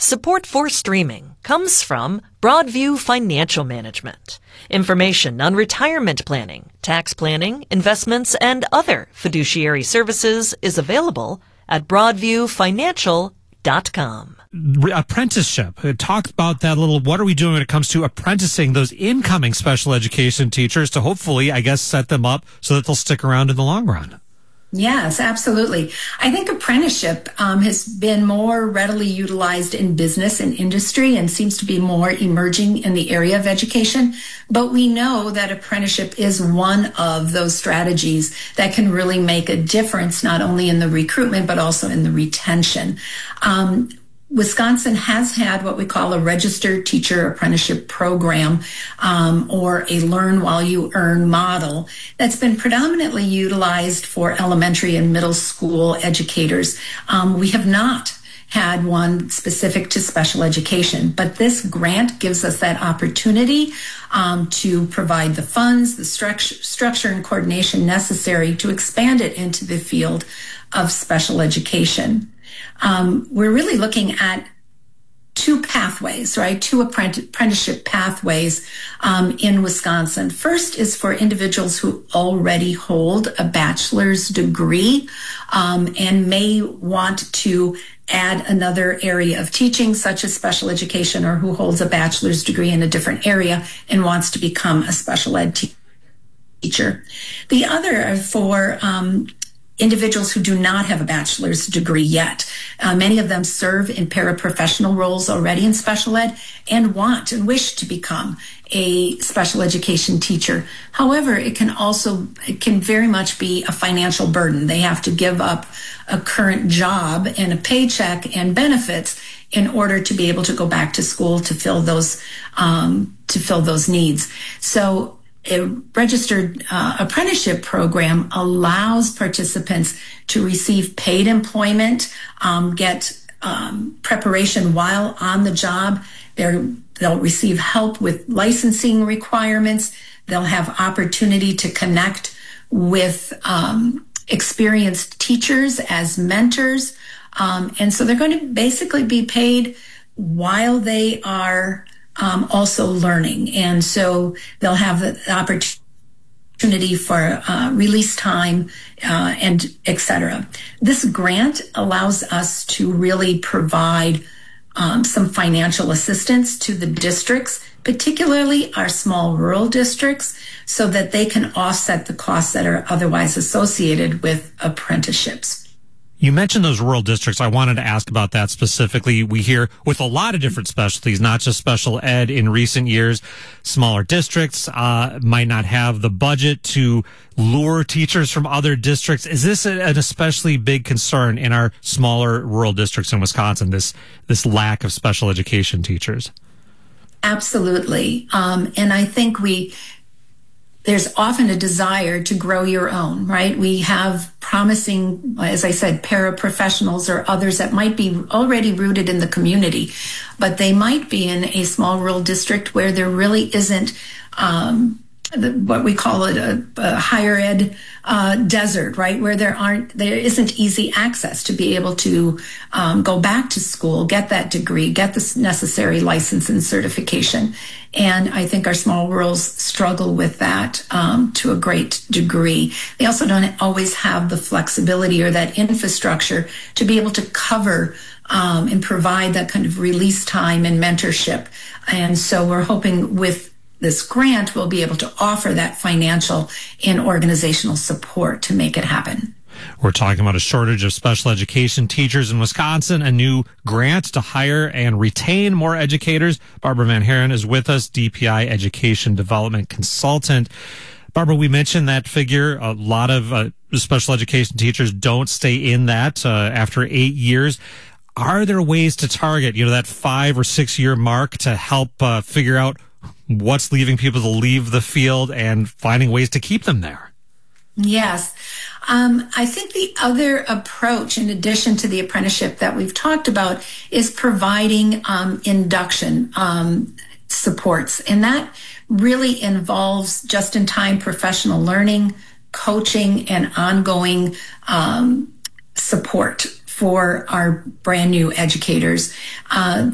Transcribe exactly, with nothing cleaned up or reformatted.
Support for streaming comes from Broadview Financial Management. Information on retirement planning, tax planning, investments, and other fiduciary services is available at broadview financial dot com. Apprenticeship. Talk about that a little. What are we doing when it comes to apprenticing those incoming special education teachers to hopefully, I guess, set them up so that they'll stick around in the long run? Yes, absolutely. I think apprenticeship um, has been more readily utilized in business and industry and seems to be more emerging in the area of education. But we know that apprenticeship is one of those strategies that can really make a difference, not only in the recruitment, but also in the retention. Um, Wisconsin has had what we call a registered teacher apprenticeship program, um, or a learn while you earn model that's been predominantly utilized for elementary and middle school educators. Um, we have not had one specific to special education, but this grant gives us that opportunity um, to provide the funds, the structure, structure and coordination necessary to expand it into the field of special education. Um, we're really looking at two pathways, right? Two apprenticeship pathways um, in Wisconsin. First is for individuals who already hold a bachelor's degree um, and may want to add another area of teaching, such as special education, or who holds a bachelor's degree in a different area and wants to become a special ed te- teacher. The other are for um, individuals who do not have a bachelor's degree yet. Uh, many of them serve in paraprofessional roles already in special ed and want and wish to become a special education teacher. However, it can also, it can very much be a financial burden. They have to give up a current job and a paycheck and benefits in order to be able to go back to school to fill those, um, to fill those needs. So a registered uh, apprenticeship program allows participants to receive paid employment, um, get um, preparation while on the job. They're, they'll receive help with licensing requirements. They'll have opportunity to connect with um, experienced teachers as mentors. Um, and so they're going to basically be paid while they are Um, also learning. And so they'll have the opportunity for uh, release time uh, and et cetera. This grant allows us to really provide um, some financial assistance to the districts, particularly our small rural districts, so that they can offset the costs that are otherwise associated with apprenticeships. You mentioned those rural districts. I wanted to ask about that specifically. We hear with a lot of different specialties, not just special ed in recent years, smaller districts uh, might not have the budget to lure teachers from other districts. Is this a, an especially big concern in our smaller rural districts in Wisconsin, this this lack of special education teachers? Absolutely. Um, and I think we... There's often a desire to grow your own, right? We have promising, as I said, paraprofessionals or others that might be already rooted in the community, but they might be in a small rural district where there really isn't um, the, what we call it a, a higher ed uh, desert, right? Where there aren't, there isn't easy access to be able to um, go back to school, get that degree, get the necessary license and certification. And I think our small rurals struggle with that um, to a great degree. They also don't always have the flexibility or that infrastructure to be able to cover um, and provide that kind of release time and mentorship. And so we're hoping with this grant, we'll be able to offer that financial and organizational support to make it happen. We're talking about a shortage of special education teachers in Wisconsin, a new grant to hire and retain more educators. Barbara Van Haren is with us, D P I Education Development Consultant. Barbara, we mentioned that figure. A lot of uh, special education teachers don't stay in that uh, after eight years. Are there ways to target, you know, that five or six year mark to help uh, figure out what's leaving people to leave the field and finding ways to keep them there? Yes. Um, I think the other approach, in addition to the apprenticeship that we've talked about, is providing um, induction um, supports. And that really involves just-in-time professional learning, coaching, and ongoing um, support for our brand new educators. Uh,